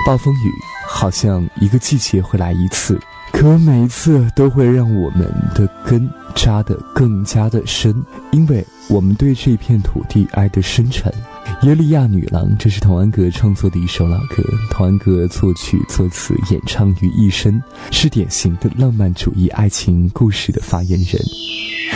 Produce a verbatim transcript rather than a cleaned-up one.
暴风雨好像一个季节会来一次，可每一次都会让我们的根扎得更加的深，因为我们对这片土地爱得深沉。耶利亚女郎，这是童安格创作的一首老歌，童安格作曲作词演唱于一身，是典型的浪漫主义爱情故事的发言人。